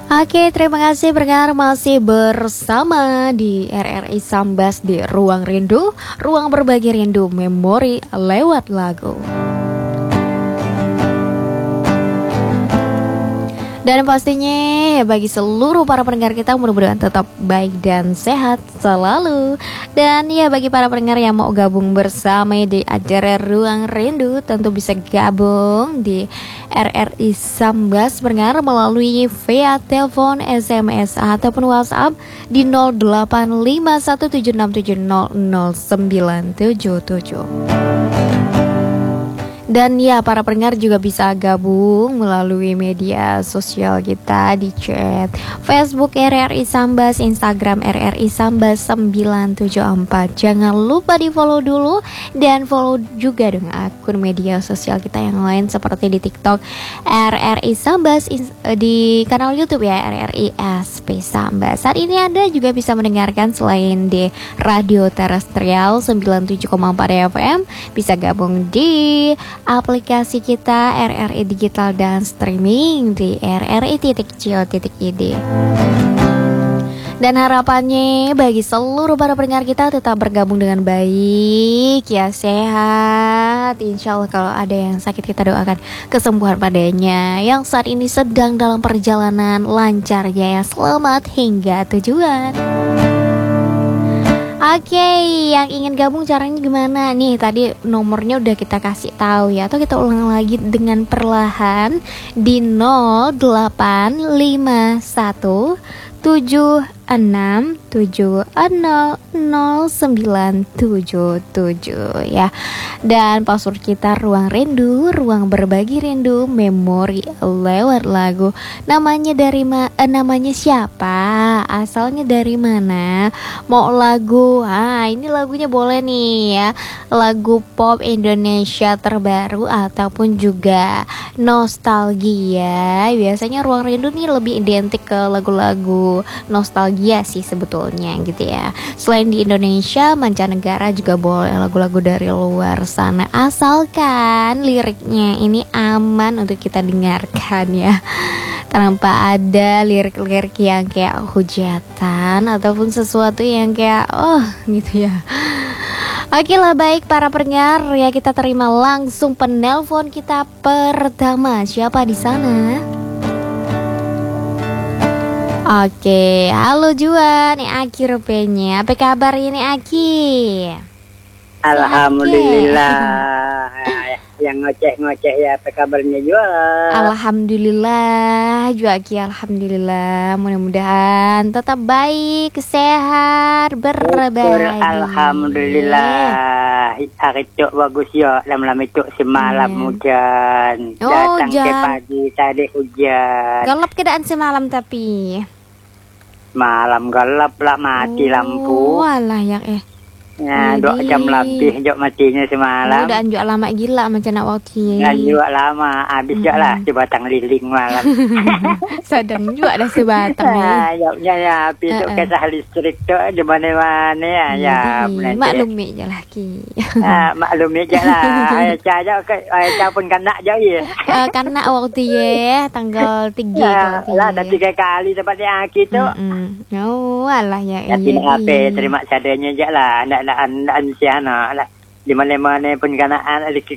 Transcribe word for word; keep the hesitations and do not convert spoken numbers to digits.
Oke, terima kasih pendengar masih bersama di R R I Sambas di Ruang Rindu, ruang berbagi rindu memori lewat lagu. Dan pastinya bagi seluruh para pendengar kita mudah-mudahan tetap baik dan sehat selalu. Dan ya bagi para pendengar yang mau gabung bersama di acara Ruang Rindu tentu bisa gabung di R R I Sambas pendengar melalui via telepon, S M S ataupun WhatsApp di nol delapan lima satu tujuh enam tujuh nol nol sembilan tujuh tujuh. Dan ya para pendengar juga bisa gabung melalui media sosial kita di chat Facebook R R I Sambas, Instagram R R I Sambas sembilan tujuh empat. Jangan lupa di follow dulu dan follow juga dong akun media sosial kita yang lain seperti di TikTok R R I Sambas, di kanal YouTube ya R R I S P Sambas. Saat ini Anda juga bisa mendengarkan selain di radio terestrial sembilan puluh tujuh koma empat F M, bisa gabung di aplikasi kita R R I Digital dan streaming di R R I titik co titik I D. Dan harapannya bagi seluruh para pendengar kita tetap bergabung dengan baik ya, sehat. Insya Allah kalau ada yang sakit kita doakan kesembuhan padanya. Yang saat ini sedang dalam perjalanan lancar ya, selamat hingga tujuan. Oke, okay, yang ingin gabung caranya gimana nih? Tadi nomornya udah kita kasih tahu ya, atau kita ulang lagi dengan perlahan di nol delapan lima satu tujuh enam tujuh nol nol sembilan tujuh tujuh ya. Dan password kita Ruang Rindu, ruang berbagi rindu memori lewat lagu. Namanya dari ma- eh, namanya siapa? Asalnya dari mana? Mau lagu? Ah, ini lagunya boleh nih ya. Lagu pop Indonesia terbaru ataupun juga nostalgia. Biasanya Ruang Rindu nih lebih identik ke lagu-lagu nostalgia sih sebetulnya gitu ya. Selain di Indonesia, mancanegara juga boleh, lagu-lagu dari luar sana, asalkan liriknya ini aman untuk kita dengarkan ya, tanpa ada lirik-lirik yang kayak hujatan ataupun sesuatu yang kayak oh gitu ya. Oke lah, baik para pendengar ya, kita terima langsung penelpon kita pertama. Siapa di sana? Oke, halo Juan, ini Aki rupanya. Apa kabar ini Aki? Alhamdulillah. Yang ngoceh-ngoceh ya, apa kabarnya Juan? Alhamdulillah, Juaki, alhamdulillah. Mudah-mudahan tetap baik, sehat, berbahagia. Alhamdulillah. Hari itu bagus ya, lama-lama itu semalam yeah. hujan. Oh, datang hujan. ke pagi tadi hujan. Gelap keadaan semalam tapi. Malam gelap lah, mati oh, lampu. Walah yang eh. Ya, dua jam lebih jok matinya semalam. Udah anjuk lama gila macam nak waktu. Anjuk lama, habis mm-hmm. lah sebatang liling malam. Sedang juga ada sebatang. Ya, joknya ya, api itu uh-uh. kesah listrik tuh di mana-mana ya. Ya, maklumi aja lah ki. Ah, maklumi aja lah. Ayah caja ke, ayah caja pun kena aja ya. Uh, kena waktu ya, tanggal tiga. Ya, lah, dah tiga kali tempatnya Aki tuh. Mm-mm. Oh, alah ya. Ya, ini apa? Terima seadanya aja lah. Ndak ndak ndak siana lah. Di mana-mana pun kanaan